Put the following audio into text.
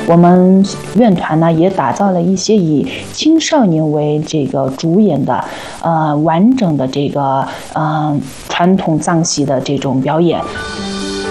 我们院团呢也打造了一些以青少年为这个主演的完整的这个传统藏戏的这种表演。